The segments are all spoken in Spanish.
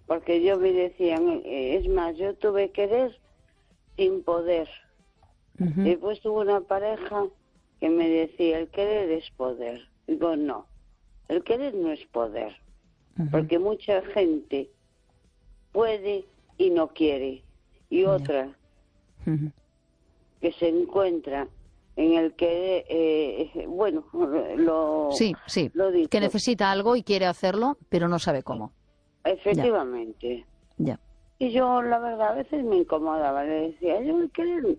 porque yo me decían, es más, yo tuve querer sin poder. Después tuve una pareja que me decía, el querer es poder. Digo, no, el querer no es poder, porque mucha gente puede y no quiere, y otra que se encuentra en el que, bueno, lo dicho. Que necesita algo y quiere hacerlo, pero no sabe cómo. Efectivamente. Ya. Y yo, la verdad, a veces me incomodaba, le decía, yo el querer,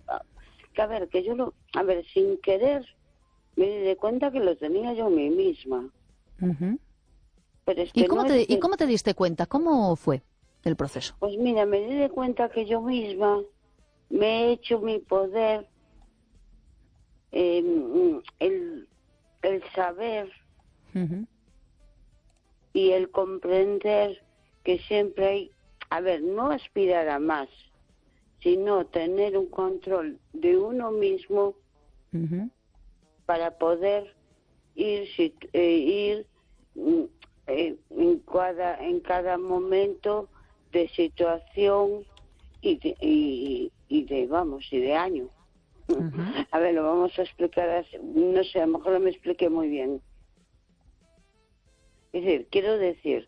sin querer, me di de cuenta que lo tenía yo a mí misma. Pero es que ¿Y cómo te diste cuenta? ¿Cómo fue el proceso? Pues mira, me di de cuenta que yo misma me he hecho mi poder, el saber y el comprender que siempre hay, no aspirar a más, sino tener un control de uno mismo para poder ir en cada momento de situación y de año. Lo vamos a explicar así, no sé, a lo mejor no me expliqué muy bien. Es decir, quiero decir,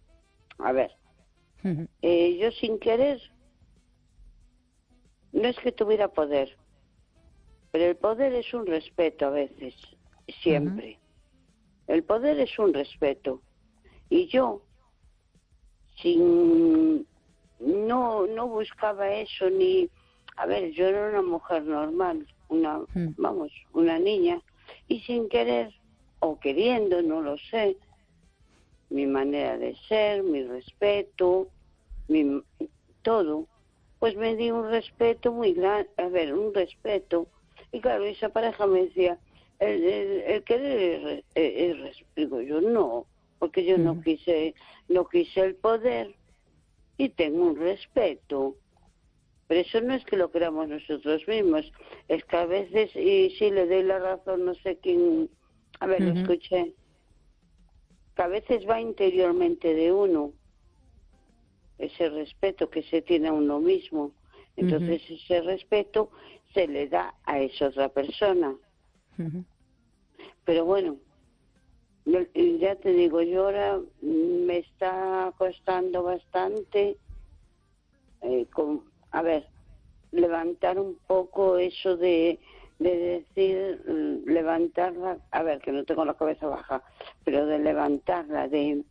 yo sin querer, no es que tuviera poder, pero el poder es un respeto a veces, siempre. El poder es un respeto. Y yo, no buscaba eso, ni... yo era una mujer normal, una niña, y sin querer, o queriendo, no lo sé, mi manera de ser, mi respeto, todo, pues me di un respeto muy grande, un respeto. Y claro, esa pareja me decía, el querer es respeto. Digo yo, no, porque yo no quise el poder y tengo un respeto. Pero eso no es que lo queramos nosotros mismos, es que a veces, y sí le doy la razón, no sé quién, lo escuché, que a veces va interiormente de uno, ese respeto que se tiene a uno mismo. Entonces ese respeto se le da a esa otra persona. Pero bueno, ya te digo, yo ahora me está costando bastante levantar un poco eso de decir, levantarla, que no tengo la cabeza baja, pero de levantarla, de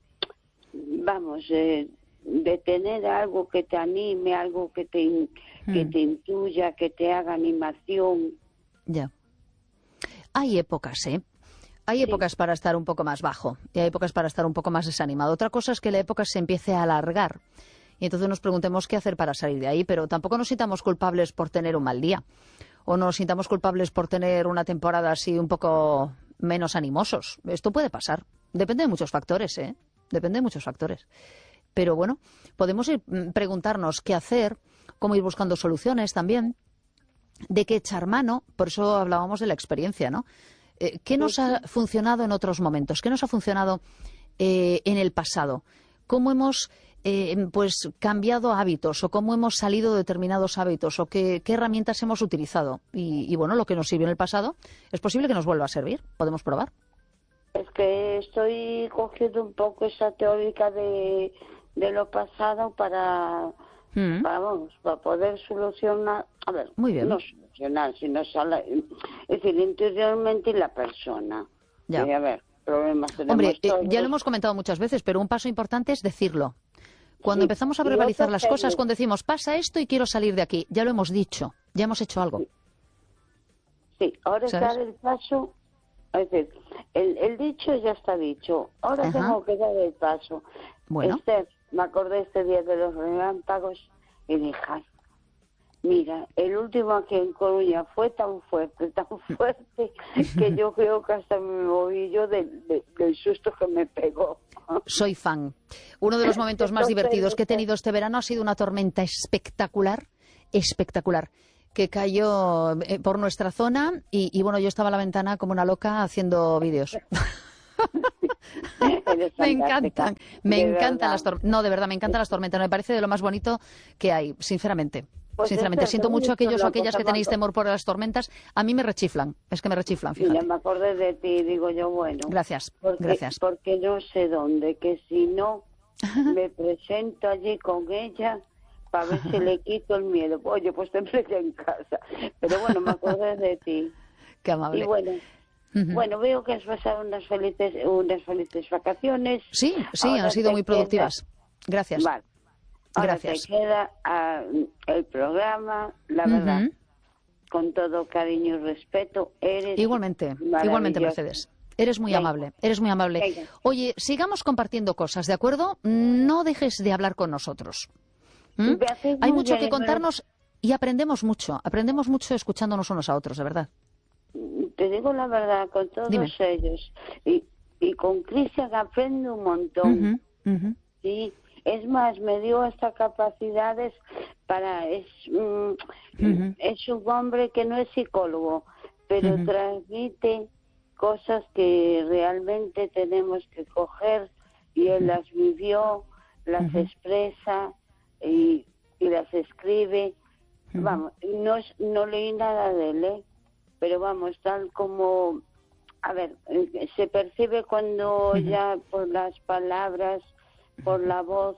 tener algo que te anime, algo que te intuya, que te haga animación. Ya. Hay épocas, Hay épocas para estar un poco más bajo y hay épocas para estar un poco más desanimado. Otra cosa es que la época se empiece a alargar y entonces nos preguntemos qué hacer para salir de ahí, pero tampoco nos sintamos culpables por tener un mal día o nos sintamos culpables por tener una temporada así un poco menos animosos. Esto puede pasar. Depende de muchos factores, Depende de muchos factores. Pero bueno, podemos preguntarnos qué hacer, cómo ir buscando soluciones también, de qué echar mano. Por eso hablábamos de la experiencia, ¿no? ¿Qué nos ha funcionado en otros momentos? ¿Qué nos ha funcionado en el pasado? ¿Cómo hemos cambiado hábitos o cómo hemos salido de determinados hábitos o qué herramientas hemos utilizado? Y bueno, lo que nos sirvió en el pasado es posible que nos vuelva a servir. ¿Podemos probar? Es que estoy cogiendo un poco esa teórica de lo pasado para poder solucionar, muy bien. No solucionar, sino es decir, interiormente la persona. Ya. Problemas tenemos. Hombre, todos. Ya lo hemos comentado muchas veces, pero un paso importante es decirlo. Cuando empezamos a verbalizar las cosas, cuando decimos, pasa esto y quiero salir de aquí, ya lo hemos dicho, ya hemos hecho algo. Sí, ahora es dar el paso. Es decir, el dicho ya está dicho. Ahora tengo que dar el paso. Bueno. Esther, me acordé este día de los relámpagos y dije, ay, mira, el último aquí en Coruña fue tan fuerte, que yo creo que hasta me moví yo del susto que me pegó. Soy fan. Uno de los momentos más divertidos que he tenido este verano ha sido una tormenta espectacular, que cayó por nuestra zona y bueno, yo estaba a la ventana como una loca haciendo vídeos. Eres Me fantástica, encantan, me de encantan verdad. las tormentas. No, de verdad, me encantan las tormentas. Me parece de lo más bonito que hay, sinceramente. Pues Sinceramente, siento mucho eso es aquellos o una aquellas cosa que tenéis más. temor por las tormentas. A mí me rechiflan, es que me rechiflan, Mira, fíjate. me acordé de ti, digo yo, bueno, Gracias, porque, gracias. porque no sé dónde, que si no me presento allí con ella para ver si le quito el miedo. Oye, pues tendré ya en casa. Pero bueno, me acordé de ti. Qué Y amable. bueno, Ujú. bueno, veo que has pasado unas felices vacaciones. Sí, sí, han Ahora sido te muy queda, productivas. Gracias, vale, ahora te gracias. queda el programa, la verdad, Ujú. con todo cariño y respeto, eres Igualmente, igualmente, maravillosa. Mercedes. Eres muy Venga, amable, eres muy amable. venga. Oye, sigamos compartiendo cosas, ¿de acuerdo? No dejes de hablar con nosotros. ¿Mm? Me haces Hay muy mucho que bien, contarnos y aprendemos mucho escuchándonos unos a otros, de verdad. te digo la verdad, con todos Dime. ellos. Y con Cristian aprendo un montón. Ujú, ujú, Sí, es más, me dio hasta capacidades para... ujú, es un hombre que no es psicólogo, pero ujú, transmite cosas que realmente tenemos que coger y él las vivió, las ujú, expresa y las escribe. ujú, Vamos, no leí nada de él, ¿eh? Pero vamos, tal como... A ver, se percibe cuando ujú, ya por las palabras, por la voz,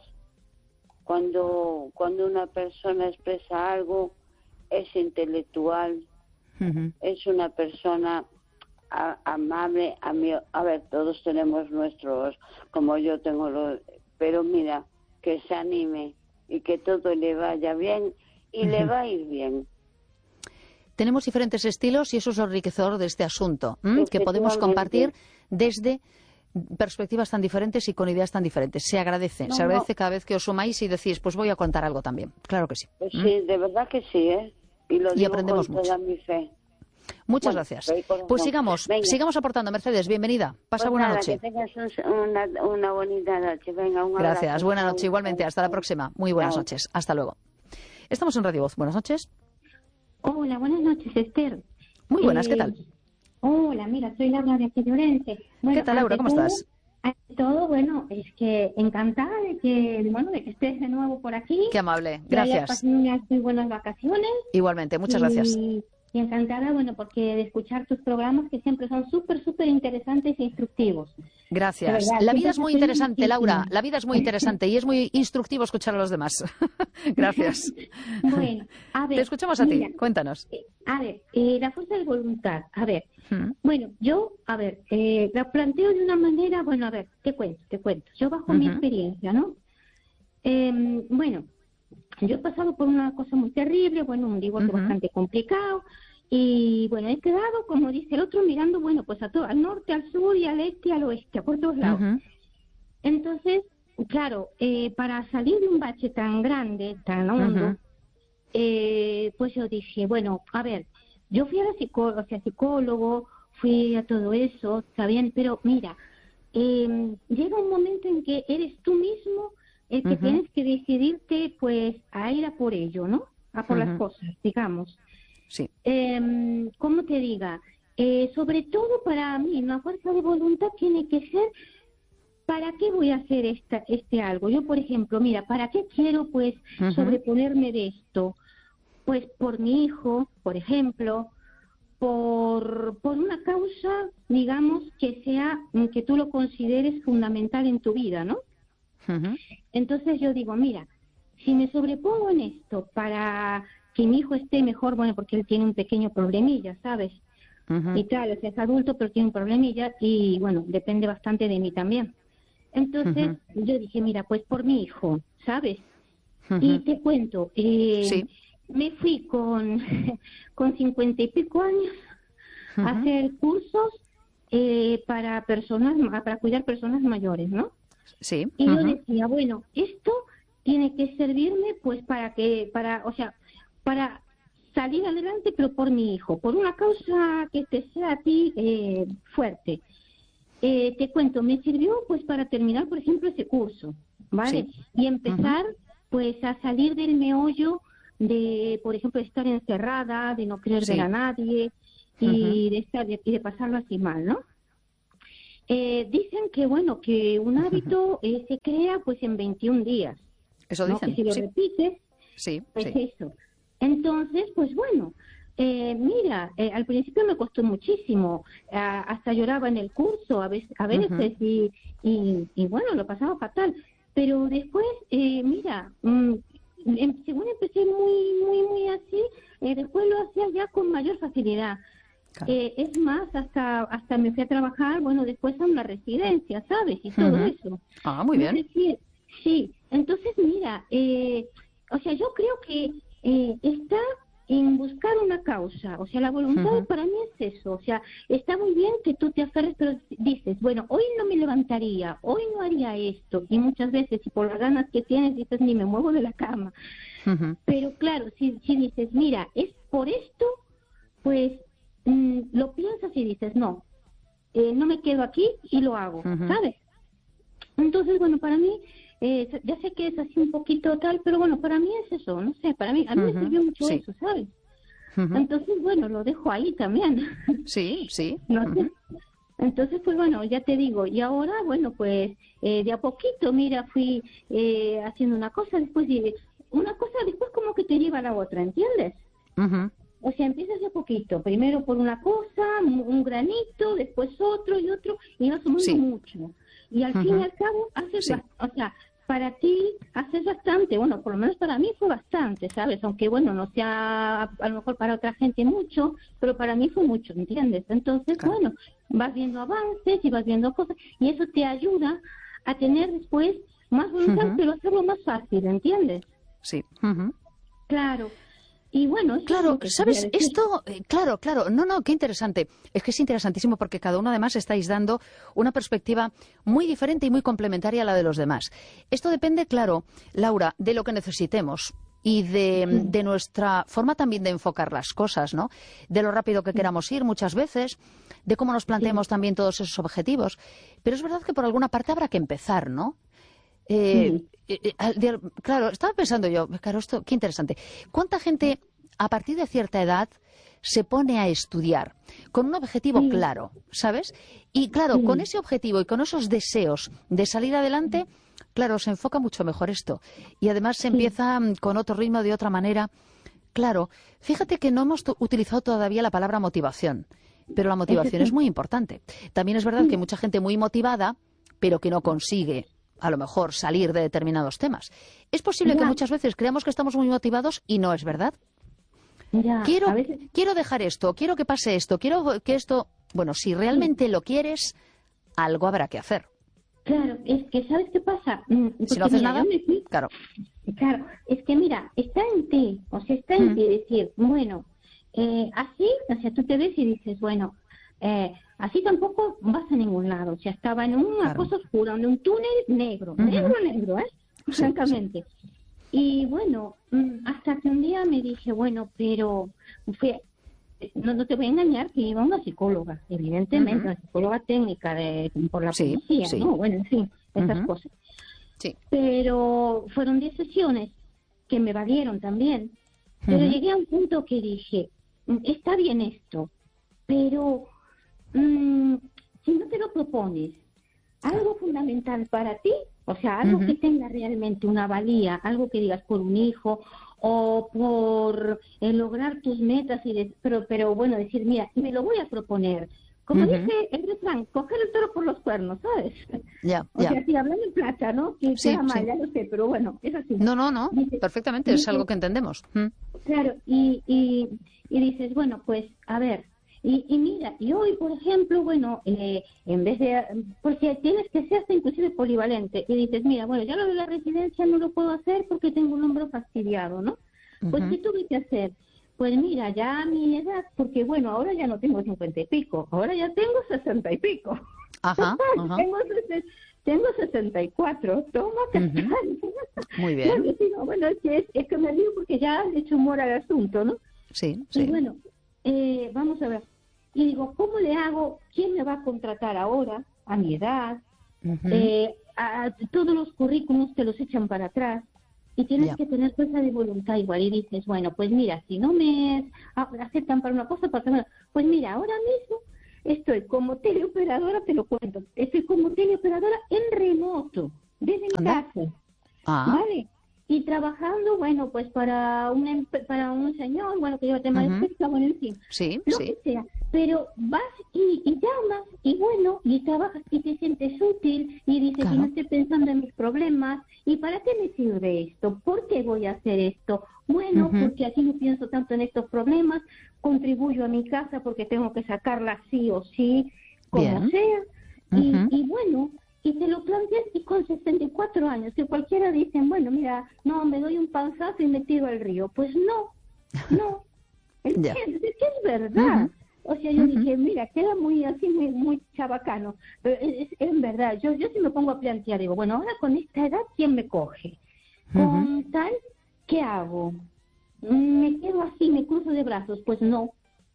cuando una persona expresa algo, es intelectual, ujú. es una persona amable. A ver, todos tenemos nuestros, como yo tengo los, pero mira, que se anime y que todo le vaya bien y le Ujú. va a ir bien. Tenemos diferentes estilos y eso es lo enriquecedor de este asunto, que podemos compartir Efectivamente. desde perspectivas tan diferentes y con ideas tan diferentes. Se No, no, agradece cada vez que os sumáis y decís, pues voy a contar algo también. Claro que sí. pues sí, de verdad que sí, ¿eh? Y lo Y digo con aprendemos mucho. toda mi fe. Muchas Bueno, gracias. de Pues corazón. sigamos, Venga, sigamos aportando. Mercedes, bienvenida. Pasa pues buena nada, que noche. tengas una bonita noche. Venga, un abrazo. Gracias. Buena Chao, noche igualmente. chao, Hasta la chao. próxima. Muy buenas Chao. noches. Hasta luego. Estamos en Radio Voz. Buenas noches. Hola, buenas noches, Esther. Muy buenas. ¿Qué Eh, tal? hola, mira, soy Laura de aquí de Orense. ¿Qué Bueno, tal, Laura? ¿Cómo estás? ante todo, bueno, es que encantada de que estés de nuevo por aquí, Qué amable. que hayas Gracias. pasado unas muy buenas vacaciones Igualmente. Muchas gracias. y encantada, bueno, porque de escuchar tus programas que siempre son súper interesantes e instructivos. De Gracias. verdad, La vida siempre es se muy aprende interesante, Laura. muchísimo. La vida es muy interesante y es muy instructivo escuchar a los demás. Gracias. Bueno, a Te ver, escuchamos a mira, ti. Cuéntanos. la fuerza de voluntad. A ver, Mm, bueno, yo, la planteo de una manera, bueno, a ver, te cuento. Yo bajo mi ujú, experiencia, ¿no? Bueno, yo he pasado por una cosa muy terrible, bueno, un divorcio ujú, bastante complicado, y bueno, he quedado, como dice el otro, mirando, bueno, pues a todo, al norte, al sur y al este y al oeste, por todos lados. ujú, Entonces, claro, para salir de un bache tan grande, tan hondo, ujú, pues yo dije, bueno, a ver, yo fui a psicólogo, fui a todo eso, está bien, pero mira, llega un momento en que eres tú mismo el que ujú, tienes que decidirte, pues, a ir a por ello, ¿no? A por las ujú. cosas, digamos. Sí. ¿Cómo te diga? Sobre todo para mí, una fuerza de voluntad tiene que ser, ¿para qué voy a hacer este algo? Yo, por ejemplo, mira, ¿para qué quiero, pues, Ujú, sobreponerme de esto? Pues por mi hijo, por ejemplo, por una causa, digamos, que tú lo consideres fundamental en tu vida, ¿no? ujú, Entonces yo digo, mira, si me sobrepongo en esto para que mi hijo esté mejor, bueno, porque él tiene un pequeño problemilla, ¿sabes? ujú, Y tal, o sea, es adulto, pero tiene un problemilla y, bueno, depende bastante de mí también. Entonces ujú, yo dije, mira, pues por mi hijo, ¿sabes? Y ujú. te cuento, Sí. me fui con, con 50 y pico años a Ujú, hacer cursos para cuidar personas mayores, ¿no? sí. Y yo Ujú, decía, bueno, esto tiene que servirme pues o sea, para salir adelante, pero por mi hijo, por una causa que te sea a ti fuerte. Te cuento, me sirvió pues para terminar, por ejemplo, ese curso, ¿vale? sí. Y Ujú, empezar pues a salir del meollo de, por ejemplo, de estar encerrada, de no querer ver a sí. nadie Ujú, y de pasarlo así mal, ¿no? dicen que, bueno, que un hábito se crea pues en 21 días. Eso ¿no? dicen, Que si lo sí. repites, Sí, pues sí. eso. Entonces, pues bueno, mira, al principio me costó muchísimo, hasta lloraba en el curso a veces y bueno, lo pasaba fatal. Pero después, mira, según empecé muy así, después lo hacía ya con mayor facilidad. Claro. Es más, hasta me fui a trabajar, bueno, después a una residencia, ¿sabes? Y todo eso. Ah, muy bien. Es decir, sí, entonces mira, o sea, yo creo que está en buscar una causa, o sea, la voluntad para mí es eso, o sea, está muy bien que tú te aferres, pero dices, bueno, hoy no me levantaría, hoy no haría esto, y muchas veces, y por las ganas que tienes, dices, ni me muevo de la cama. Pero claro, si dices, mira, es por esto, pues lo piensas y dices, no me quedo aquí y lo hago, ¿sabes? Entonces, bueno, para mí, ya sé que es así un poquito tal, pero bueno, para mí es eso, no sé, a mí me sirvió mucho eso, ¿sabes? Entonces, bueno, lo dejo ahí también. Sí, sí. No sé. Entonces, pues bueno, ya te digo, y ahora, bueno, pues de a poquito, mira, fui haciendo una cosa, después como que te lleva a la otra, ¿entiendes? O sea, empiezas de a poquito, primero por una cosa, un granito, después otro y otro, y vas sumando mucho. Y al fin y al cabo, o sea, para ti haces bastante, bueno, por lo menos para mí fue bastante, ¿sabes? Aunque, bueno, no sea a lo mejor para otra gente mucho, pero para mí fue mucho, ¿entiendes? Entonces, bueno, vas viendo avances y vas viendo cosas, y eso te ayuda a tener después más voluntad, pero hacerlo más fácil, ¿entiendes? Sí. Claro. Y bueno, claro, ¿sabes? Esto, claro, no, qué interesante. Es que es interesantísimo porque cada uno además estáis dando una perspectiva muy diferente y muy complementaria a la de los demás. Esto depende, claro, Laura, de lo que necesitemos y de nuestra forma también de enfocar las cosas, ¿no? De lo rápido que queramos ir muchas veces, de cómo nos planteemos también todos esos objetivos. Pero es verdad que por alguna parte habrá que empezar, ¿no? Claro, estaba pensando yo, claro, esto, qué interesante. ¿Cuánta gente a partir de cierta edad se pone a estudiar con un objetivo claro, ¿sabes? Y claro, con ese objetivo y con esos deseos de salir adelante, claro, se enfoca mucho mejor esto. Y además se empieza con otro ritmo, de otra manera. Claro, fíjate que no hemos utilizado todavía la palabra motivación, pero la motivación es muy importante. También es verdad que hay mucha gente muy motivada, pero que no consigue a lo mejor salir de determinados temas. Es posible que muchas veces creamos que estamos muy motivados y no es verdad. Quiero dejar esto, quiero que pase esto, quiero que esto... Bueno, si realmente lo quieres, algo habrá que hacer. Claro, es que ¿sabes qué pasa? Si no haces nada, claro. Claro, es que mira, está en ti, o sea, está en ti decir, bueno, así, o sea, tú te ves y dices, bueno, así tampoco vas a ningún lado. O sea, estaba en una cosa oscura, en un túnel negro, negro, francamente. Y bueno, hasta que un día me dije, bueno, pero no te voy a engañar que iba a una psicóloga, evidentemente, una psicóloga técnica por la policía, ¿no? Bueno, en fin, esas cosas. Sí. Pero fueron 10 sesiones que me valieron también. Pero llegué a un punto que dije, está bien esto, pero si no te lo propones, algo fundamental para ti, o sea, algo que tenga realmente una valía, algo que digas por un hijo o por lograr tus metas, pero bueno, decir, mira, me lo voy a proponer. Como dice el refrán, coger el toro por los cuernos, ¿sabes? O sea, si hablando en plata, ¿no? Que queda mal, ya lo sé, pero bueno, es así. No, perfectamente, es algo que entendemos. Claro, y dices, bueno, pues, a ver, y mira, y hoy, por ejemplo, bueno, en vez de, porque tienes que ser hasta inclusive polivalente, y dices, mira, bueno, ya lo de la residencia no lo puedo hacer porque tengo un hombro fastidiado, ¿no? Pues, ¿qué tuve que hacer? Pues mira, ya a mi edad, porque bueno, ahora ya no tengo 50 y pico, ahora ya tengo 60 y pico. Tengo 64, toma que Muy bien. Bueno, es que me río porque ya he hecho humor al asunto, ¿no? Sí. Y bueno, vamos a ver. Y digo, ¿cómo le hago? ¿Quién me va a contratar ahora, a mi edad? A todos los currículums te los echan para atrás. Y tienes que tener fuerza de voluntad igual. Y dices, bueno, pues mira, si no me aceptan para una cosa, pues mira, ahora mismo estoy como teleoperadora, te lo cuento, estoy como teleoperadora en remoto, desde mi casa, ¿vale? Y trabajando, bueno, pues para un señor, bueno, que lleva temas de pesca, bueno, en fin, lo que sea. Pero vas y llamas, y bueno, y trabajas y te sientes útil, y dices, y no estoy pensando en mis problemas, ¿y para qué me sirve esto? ¿Por qué voy a hacer esto? Bueno, porque así no pienso tanto en estos problemas, contribuyo a mi casa porque tengo que sacarla sí o sí, como sea, y bueno, y te lo planteas, y con 64 años, que cualquiera dice, bueno, mira, no, me doy un panzazo y me tiro al río. Pues no, es que es verdad. O sea, yo dije, mira, queda muy así, muy chabacano, pero es verdad, yo sí me pongo a plantear, digo, bueno, ahora con esta edad, ¿quién me coge? Con tal, ¿qué hago? ¿Me quedo así, me cruzo de brazos? Pues no,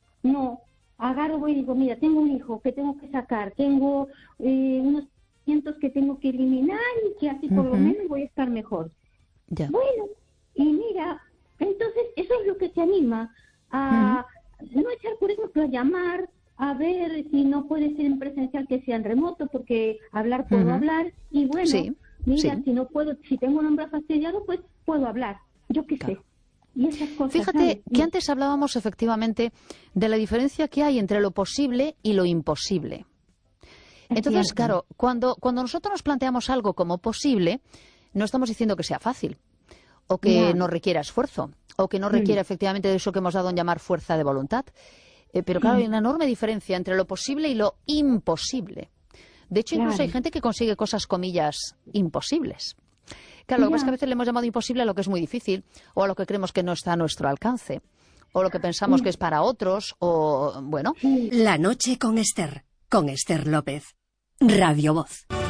agarro, voy y digo, mira, tengo un hijo que tengo que sacar, tengo unos cientos que tengo que eliminar y que así por lo menos voy a estar mejor. Bueno, y mira, entonces eso es lo que te anima a no echar, por ejemplo, a llamar, a ver si no puede ser en presencial, que sea en remoto, porque hablar puedo hablar, y bueno, mira, si no puedo, si tengo un hombre fastidiado, pues puedo hablar, yo qué sé. Y esas cosas, fíjate, ¿sabes? Que antes hablábamos efectivamente de la diferencia que hay entre lo posible y lo imposible. Entonces, claro, cuando nosotros nos planteamos algo como posible, no estamos diciendo que sea fácil, o que no requiera esfuerzo, o que no requiera efectivamente de eso que hemos dado en llamar fuerza de voluntad. Pero claro, hay una enorme diferencia entre lo posible y lo imposible. De hecho, incluso hay gente que consigue cosas, comillas, imposibles. Claro, lo que pasa es que a veces le hemos llamado imposible a lo que es muy difícil, o a lo que creemos que no está a nuestro alcance, o lo que pensamos que es para otros, o bueno. La noche con Esther López, Radio Voz.